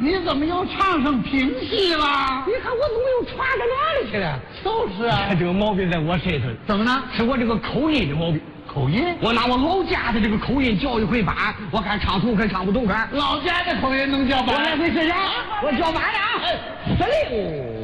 你怎么又唱上评戏了？ 你看我怎么又传到哪里去了？ 就是啊， 这个毛病在我身上。 怎么呢？ 是我这个口音的毛病。 口音？ 我拿我老家的这个口音教育回班，我看唱同可唱不同可。 老家的口音能叫板？ 我来回试试，我叫板了啊！司令。